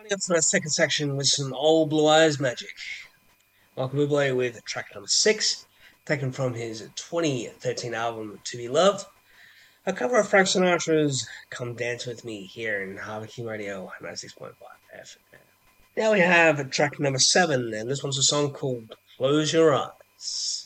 Up for our second section with some old Blue Eyes Magic. Michael Bublé with track number 6, taken from his 2013 album To Be Loved. A cover of Frank Sinatra's Come Dance With Me here in Harvard King Radio 96.5 FM. Now we have track number 7, and this one's a song called Close Your Eyes.